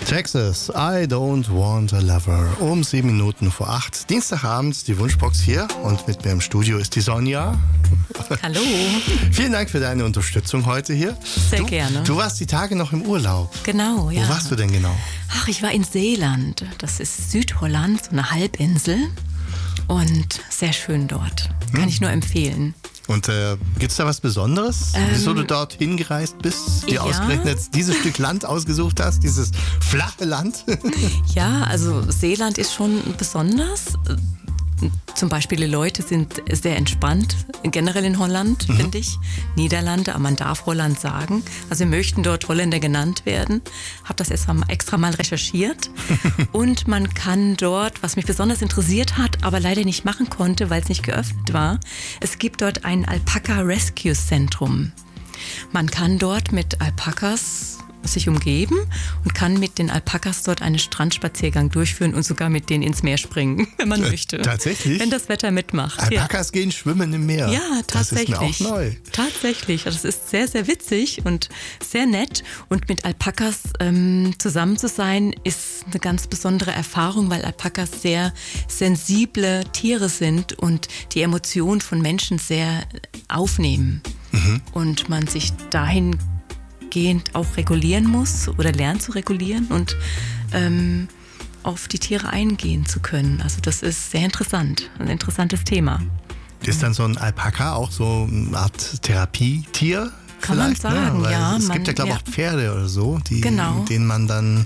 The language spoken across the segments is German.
Texas, I don't want a lover. Um 7:07. Dienstagabend, die Wunschbox hier und mit mir im Studio ist die Sonja. Hallo. Vielen Dank für deine Unterstützung heute hier. Sehr gerne. Du warst die Tage noch im Urlaub. Genau, ja. Wo warst du denn genau? Ach, ich war in Seeland. Das ist Südholland, so eine Halbinsel. Und sehr schön dort. Kann ich nur empfehlen. Und gibt es da was Besonderes, wieso du dort hingereist bist, dir ausgerechnet dieses Stück Land ausgesucht hast, dieses flache Land? Ja, also Seeland ist schon besonders. Zum Beispiel die Leute sind sehr entspannt, generell in Holland, finde ich. Niederlande, aber man darf Holland sagen. Also wir möchten dort Holländer genannt werden. Habe das extra mal recherchiert. Und man kann dort, was mich besonders interessiert hat, aber leider nicht machen konnte, weil es nicht geöffnet war, es gibt dort ein Alpaka-Rescue-Zentrum. Man kann dort mit Alpakas sich umgeben und kann mit den Alpakas dort einen Strandspaziergang durchführen und sogar mit denen ins Meer springen, wenn man möchte. Tatsächlich? Wenn das Wetter mitmacht. Alpakas gehen schwimmen im Meer. Ja, tatsächlich. Das ist mir auch neu. Tatsächlich. Das ist sehr, sehr witzig und sehr nett. Und mit Alpakas zusammen zu sein, ist eine ganz besondere Erfahrung, weil Alpakas sehr sensible Tiere sind und die Emotionen von Menschen sehr aufnehmen. Und man sich dahingehend auch regulieren muss oder lernen zu regulieren und auf die Tiere eingehen zu können. Also das ist sehr interessant, ein interessantes Thema. Ist dann so ein Alpaka auch so eine Art Therapietier? Kann man sagen, ne? ja. Es gibt ja, glaube ich, auch Pferde oder so, denen man dann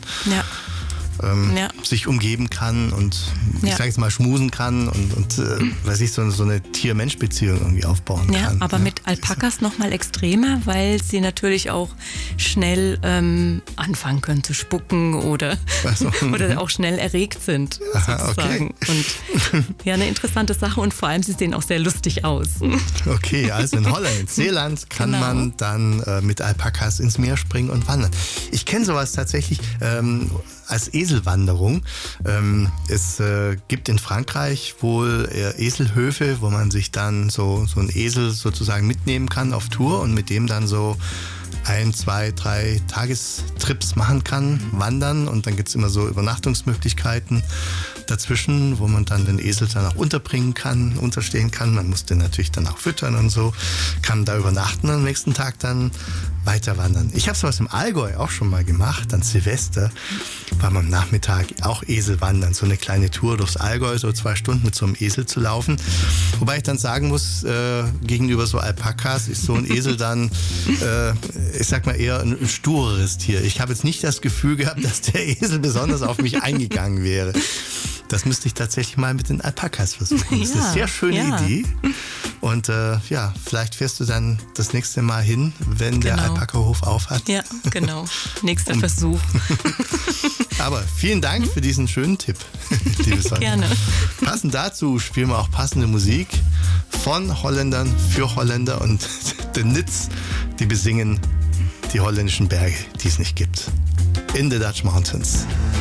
sich umgeben kann und ich sage jetzt mal schmusen kann und weiß ich, so eine Tier-Mensch-Beziehung irgendwie aufbauen kann. Ja, aber mit Alpakas noch mal extremer, weil sie natürlich auch schnell anfangen können zu spucken oder auch schnell erregt sind, sozusagen. Okay. Und ja, eine interessante Sache und vor allem, sie sehen auch sehr lustig aus. Okay, also in Holland, in Seeland kann man dann mit Alpakas ins Meer springen und wandern. Ich kenne sowas tatsächlich als Eselwanderung. Es gibt in Frankreich wohl Eselhöfe, wo man sich dann so einen Esel sozusagen mitnehmen kann auf Tour und mit dem dann so 1, 2, 3 Tagestrips machen kann, wandern und dann gibt es immer so Übernachtungsmöglichkeiten dazwischen, wo man dann den Esel dann auch unterstehen kann. Man muss den natürlich dann auch füttern und so, kann da übernachten und am nächsten Tag dann weiter wandern. Ich habe sowas im Allgäu auch schon mal gemacht, an Silvester war man am Nachmittag auch Esel wandern, so eine kleine Tour durchs Allgäu, so 2 Stunden mit so einem Esel zu laufen. Wobei ich dann sagen muss, gegenüber so Alpakas ist so ein Esel dann, ich sag mal eher ein stureres Tier. Ich habe jetzt nicht das Gefühl gehabt, dass der Esel besonders auf mich eingegangen wäre. Das müsste ich tatsächlich mal mit den Alpakas versuchen. Das ist eine sehr schöne Idee. Und vielleicht fährst du dann das nächste Mal hin, wenn der Alpaka-Hof auf hat. Ja, genau. Nächster Versuch. Aber vielen Dank für diesen schönen Tipp, liebe Sonja. Gerne. Passend dazu spielen wir auch passende Musik von Holländern für Holländer und den Nits, die besingen die holländischen Berge, die es nicht gibt. In the Dutch Mountains.